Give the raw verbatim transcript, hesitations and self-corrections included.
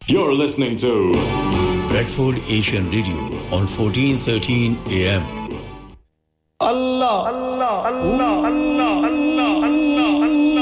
You're listening to Bradford Asian Radio on fourteen thirteen A M. Allah, Allah, Allah, Allah, Allah.